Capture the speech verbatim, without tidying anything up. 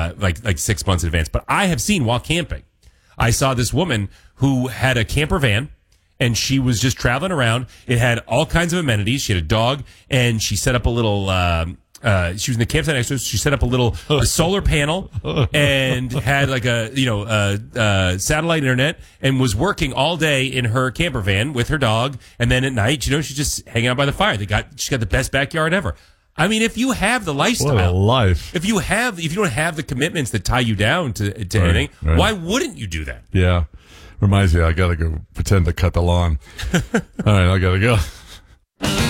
uh, like like six months in advance. But I have seen while camping, I saw this woman who had a camper van. And she was just traveling around. It had all kinds of amenities. She had a dog, and she set up a little. Uh, uh, she was in the campsite next to us. She set up a little a solar panel and had like a you know uh, uh, satellite internet, and was working all day in her camper van with her dog. And then at night, you know, she's just hanging out by the fire. They got she got the best backyard ever. I mean, if you have the lifestyle, what a life. If you have, if you don't have the commitments that tie you down to to right, anything, right. Why wouldn't you do that? Yeah. Reminds me, I gotta go pretend to cut the lawn. All right, I gotta go.